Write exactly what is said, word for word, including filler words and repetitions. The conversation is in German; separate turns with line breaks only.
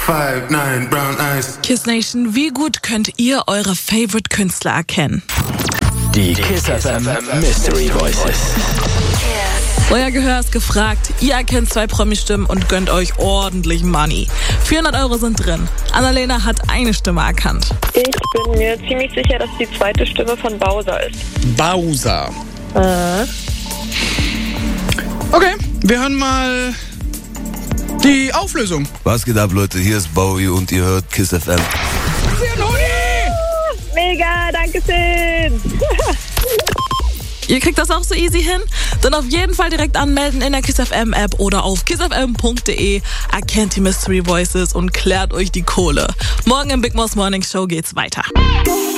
five nine brown eyes.
Kiss Nation, wie gut könnt ihr eure Favorite Künstler erkennen?
Die Kiss F M Mystery Voices.
Euer Gehör ist gefragt. Ihr erkennt zwei Promi-Stimmen und gönnt euch ordentlich Money. vierhundert Euro sind drin. Annalena hat eine Stimme erkannt.
Ich bin mir ziemlich sicher, dass die zweite Stimme von Bowser ist.
Bowser.
Äh.
Okay, wir hören mal die Auflösung.
Was geht ab, Leute? Hier ist Bowie und ihr hört Kiss F M.
Mega, danke schön.
Ihr kriegt das auch so easy hin? Dann auf jeden Fall direkt anmelden in der Kiss F M App oder auf kiss f m punkt d e. Erkennt die Mystery Voices und klärt euch die Kohle. Morgen im Big Mouse Morning Show geht's weiter.